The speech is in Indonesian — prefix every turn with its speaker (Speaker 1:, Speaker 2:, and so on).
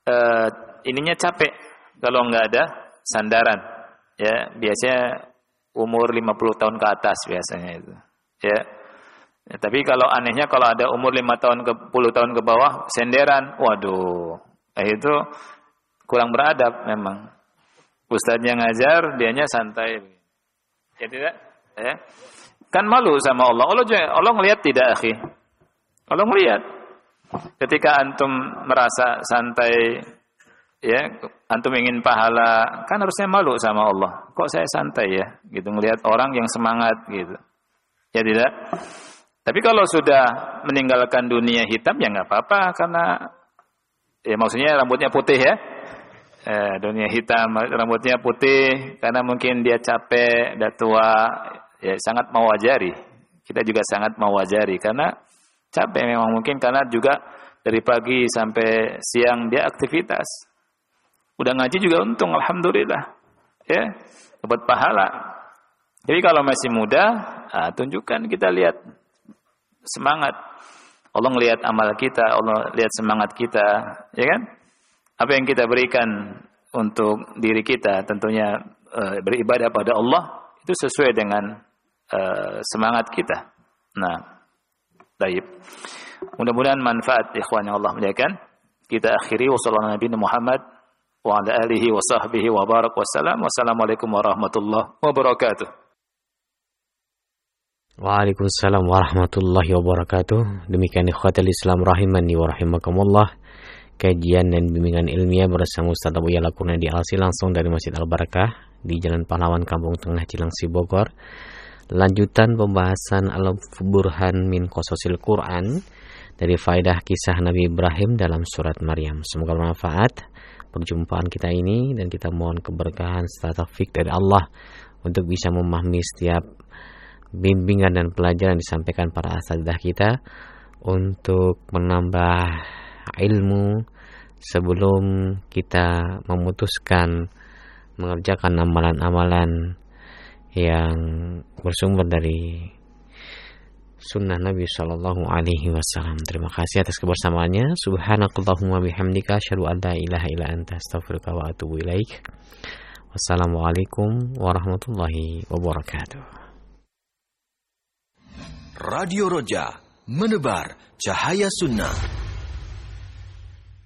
Speaker 1: ininya capek kalau nggak ada sandaran. Ya, biasanya umur 50 tahun ke atas biasanya itu. Ya. Tapi kalau anehnya kalau ada umur 5 tahun ke 10 tahun ke bawah senderan, waduh. Itu kurang beradab memang. Ustaznya ngajar, dianya santai. Ya tidak? Ya. Kan malu sama Allah. Allah ngelihat tidak, akhi? Allah ngelihat. Ketika antum merasa santai, ya, antum ingin pahala, kan harusnya malu sama Allah. Kok saya santai ya? Gitu ngelihat orang yang semangat gitu. Ya tidak? Tapi kalau sudah meninggalkan dunia hitam ya nggak apa-apa karena ya maksudnya rambutnya putih ya. Dunia hitam rambutnya putih karena mungkin dia capek, udah tua, ya sangat mewajari. Kita juga sangat mewajari karena capek memang mungkin karena juga dari pagi sampai siang dia aktivitas. Udah ngaji juga untung alhamdulillah. Ya, dapat pahala. Jadi kalau masih muda, tunjukkan kita lihat semangat. Allah melihat amal kita, Allah lihat semangat kita, ya kan? Apa yang kita berikan untuk diri kita, tentunya beribadah pada Allah itu sesuai dengan semangat kita. Nah, baik. Mudah-mudahan manfaat ikhwan yang Allah muliakan. Kita akhiri wassallallahu Nabi Muhammad wa ala alihi wa sahbihi wa barak wassalam. Wassalamualaikum warahmatullahi wabarakatuh.
Speaker 2: Waalaikumsalam warahmatullahi wabarakatuh. Demikian ikhwatul Islam rahimani wa rahimakumullah, kajian dan bimbingan ilmiah bersama Ustaz Abu Ya'la Qurnaidi Al-Si langsung dari Masjid Al-Barakah di Jalan Pahlawan Kampung Tengah Cilengsi Bogor. Lanjutan pembahasan Al-Burhan min Qasasil Quran dari faedah kisah Nabi Ibrahim dalam surat Maryam. Semoga bermanfaat perjumpaan kita ini dan kita mohon keberkahan serta taufik dari Allah untuk bisa memahami setiap bimbingan dan pelajaran disampaikan para asatidzah kita untuk menambah ilmu sebelum kita memutuskan mengerjakan amalan-amalan yang bersumber dari sunnah Nabi Shallallahu Alaihi Wasallam. Terima kasih atas kebersamaannya. Subhanakallahumma bihamdika asyhadu an la ilaha illa anta astaghfiruka wa atubu ilaik. Wassalamualaikum warahmatullahi wabarakatuh.
Speaker 3: Radio Roja, menebar cahaya sunnah.